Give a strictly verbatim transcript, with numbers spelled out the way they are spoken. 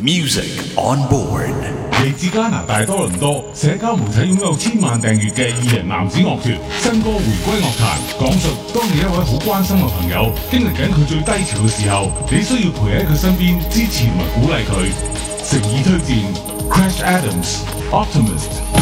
Music on board。 嚟自加拿大多倫多，社交媒體擁有千萬訂閱嘅二人男子樂團新歌回歸樂壇，講述當你一位好關心嘅朋友經歷緊佢最低潮嘅時候，你需要陪喺佢身邊支持同埋鼓勵佢。誠意推薦 Crash Adams Optimist。